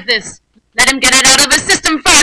this. Let him get it out of his system.